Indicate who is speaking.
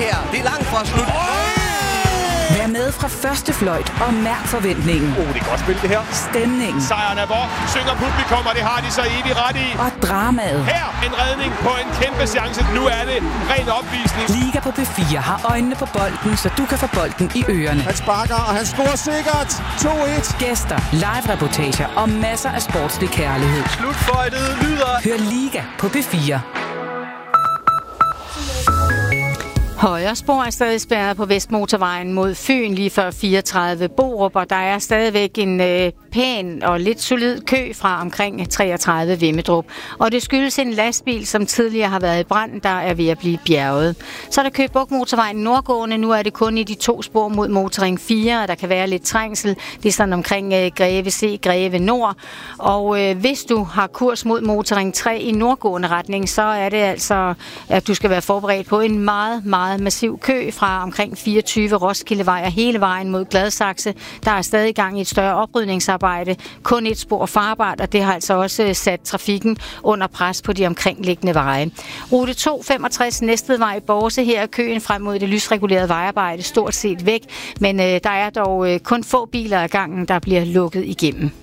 Speaker 1: her. Det er langt fra slut.
Speaker 2: Vær med fra første fløjt og mærk forventningen.
Speaker 3: Det er godt spil, det her.
Speaker 2: Stemningen.
Speaker 3: Sejren er vor, synger publikum, og det har de så evigt ret i.
Speaker 2: Og dramaet.
Speaker 3: Her en redning på en kæmpe chance. Nu er det ren opvisning.
Speaker 2: Liga på P4 har øjnene på bolden, så du kan få bolden i ørerne.
Speaker 4: Han sparker, og han scorer sikkert. 2-1.
Speaker 2: Gæster, live-reportager og masser af sportslig kærlighed.
Speaker 1: Slutfløjtet lyder.
Speaker 2: Hør Liga på P4.
Speaker 5: Højre spor er stadig spærret på Vestmotorvejen mod Fyn lige før 34 Borup, og der er stadigvæk en pæn og lidt solid kø fra omkring 33 Vemmedrup. Og det skyldes en lastbil, som tidligere har været i brand, der er ved at blive bjerget. Så er der Køge Bugt Motorvejen nordgående. Nu er det kun i de 2 spor mod Motorring 4, og der kan være lidt trængsel. Det er sådan omkring Greve C, Greve Nord. Og hvis du har kurs mod Motorring 3 i nordgående retning, så er det altså, at du skal være forberedt på en meget massiv kø fra omkring 24 Roskildevej og hele vejen mod Gladsaxe. Der er stadig gang i et større oprydningsarbejde. Kun et spor farbart, og det har altså også sat trafikken under pres på de omkringliggende veje. Rute 265 Næstvedvej Borse, her er køen frem mod det lysregulerede vejarbejde stort set væk, men der er dog kun få biler ad gangen, der bliver lukket igennem.